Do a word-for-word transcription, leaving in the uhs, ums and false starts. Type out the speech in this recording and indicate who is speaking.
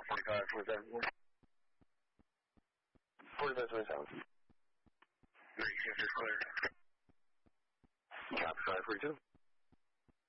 Speaker 1: forty-five, forty-seven. forty-five, twenty-seven. Great, shift is clear. Copy, five forty-two.